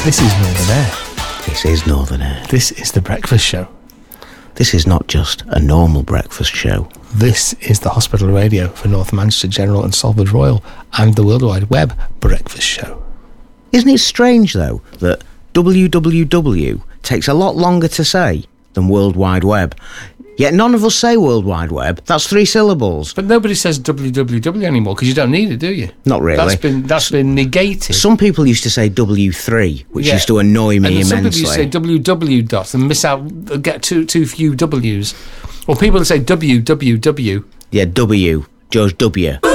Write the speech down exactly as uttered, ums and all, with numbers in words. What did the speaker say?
This is Northern Air. This is Northern Air. This is The Breakfast Show. This is not just a normal breakfast show. This is the hospital radio for North Manchester General and Salford Royal and the World Wide Web Breakfast Show. Isn't it strange, though, that W W W takes a lot longer to say than World Wide Web? Yet none of us say World Wide Web. That's three syllables. But nobody says W W W anymore because you don't need it, do you? Not really. That's been that's been negated. Some people used to say W three, which Yeah. used to annoy me and some immensely. people used to say W W dot and miss out, get too too few W's. Or people that say W W W. Yeah, W. George W.